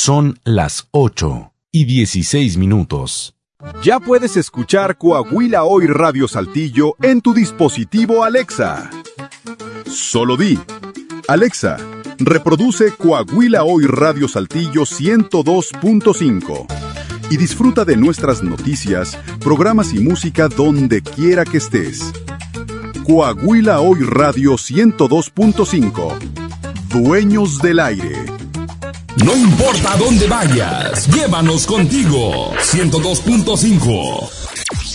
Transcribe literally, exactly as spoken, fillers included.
Son las ocho y dieciséis minutos. Ya puedes escuchar Coahuila Hoy Radio Saltillo en tu dispositivo Alexa. Solo di: Alexa, reproduce Coahuila Hoy Radio Saltillo ciento dos punto cinco y disfruta de nuestras noticias, programas y música donde quiera que estés. Coahuila Hoy Radio ciento dos punto cinco. Dueños del aire. No importa dónde vayas, llévanos contigo. ciento dos punto cinco.